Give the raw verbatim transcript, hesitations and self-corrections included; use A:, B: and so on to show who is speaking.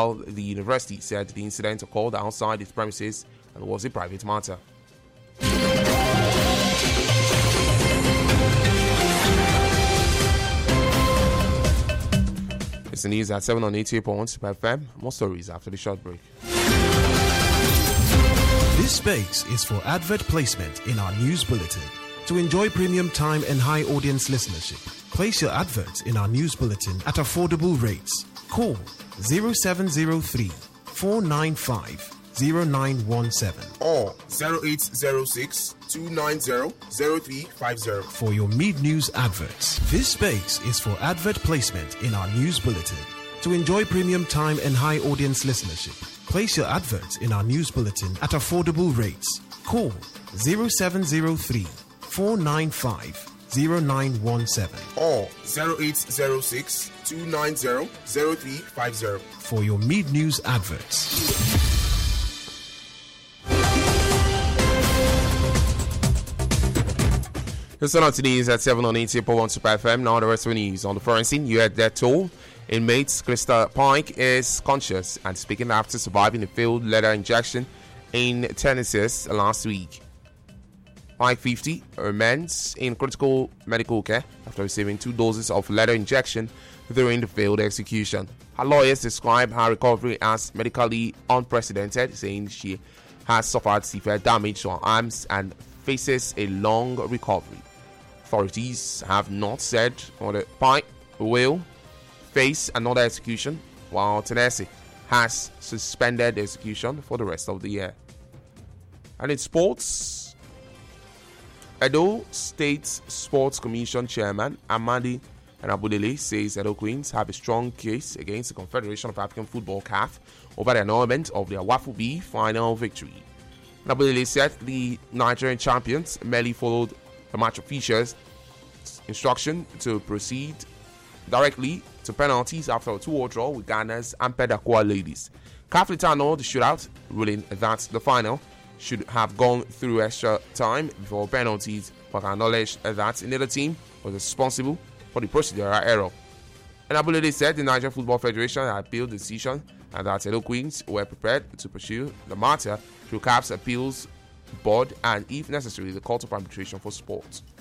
A: while the university said the incident occurred outside its premises and was a private matter. It's the news at seven on eighty-eight point one F M. More stories after the short break.
B: This space is for advert placement in our news bulletin. To enjoy premium time and high audience listenership, place your adverts in our news bulletin at affordable rates. Call zero seven zero three, four nine five, zero nine one seven
C: or zero eight zero six, two nine zero, zero three five zero
B: for your mid-news adverts. This space is for advert placement in our news bulletin. To enjoy premium time and high audience listenership, place your adverts in our news bulletin at affordable rates. Call zero seven zero three, four nine five, zero nine one seven
C: or zero eight zero six, two nine zero, zero three five zero
B: for your mid-news adverts.
A: It's on to news at seven on eighty-eight point one Super F M. Now the rest of the news on the foreign scene. You had that toll. Inmates Krista Pike is conscious and speaking after surviving a failed leather injection in Tennessee last week. Pike fifty remains in critical medical care after receiving two doses of leather injection during the failed execution. Her lawyers describe her recovery as medically unprecedented, saying she has suffered severe damage to her arms and faces a long recovery. Authorities have not said whether Pike will face another execution, while Tennessee has suspended the execution for the rest of the year. And in sports, Edo State Sports Commission Chairman Amadi Anabudele says Edo Queens have a strong case against the Confederation of African Football C A F over the annulment of their Wafu B final victory. Anabudele said the Nigerian champions merely followed the match officials' instruction to proceed directly to penalties after a two-all draw with Ghana's Ampedakwa ladies. C A F later annulled the shootout, ruling that the final should have gone through extra time before penalties, but acknowledged that neither team was responsible for the procedural error. Anabulede said the Nigeria Football Federation had appealed the decision and that Edo Queens were prepared to pursue the matter through C A F's appeals board and, if necessary, the Court of Arbitration for Sport.